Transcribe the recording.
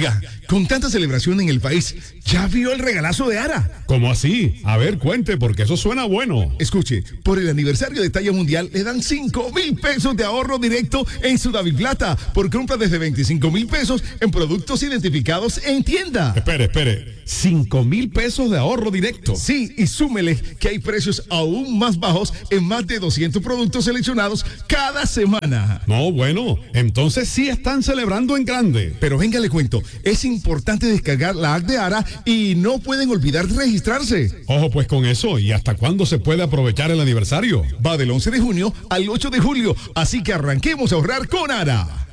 Oiga, con tanta celebración en el país, ¿ya vio el regalazo de ARA? ¿Cómo así? A ver, cuente, porque eso suena bueno. Escuche, por el aniversario de talla mundial le dan 5,000 pesos de ahorro directo en su Daviplata por compra desde 25,000 pesos en productos identificados en tienda. Espere. 5,000 pesos de ahorro directo. Sí, y súmele que hay precios aún más bajos en más de 200 productos seleccionados cada semana. No, bueno, entonces sí están celebrando en grande. Pero venga, le cuento, es importante descargar la app de ARA y no pueden olvidar registrarse. Ojo pues con eso, ¿y hasta cuándo se puede aprovechar el aniversario? Va del 11 de junio al 8 de julio, así que arranquemos a ahorrar con ARA.